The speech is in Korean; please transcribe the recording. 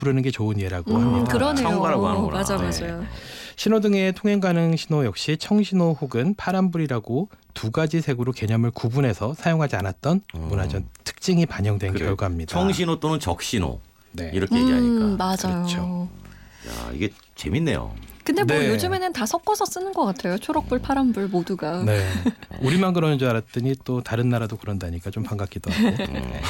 부르는 게 좋은 예라고 합니다. 그러네요. 청가라고 하는구나. 맞아요. 신호등의 통행 가능 신호 역시 청신호 혹은 파란불이라고 두 가지 색으로 개념을 구분해서 사용하지 않았던 문화적 특징이 반영된 그래. 결과입니다. 청신호 또는 적신호 네. 이렇게 얘기하니까. 맞아요. 그렇죠. 야, 이게 재밌네요. 근데 뭐 네. 요즘에는 다 섞어서 쓰는 것 같아요. 초록불, 파란불 모두가. 네. 우리만 그러는 줄 알았더니 또 다른 나라도 그런다니까 좀 반갑기도 하고.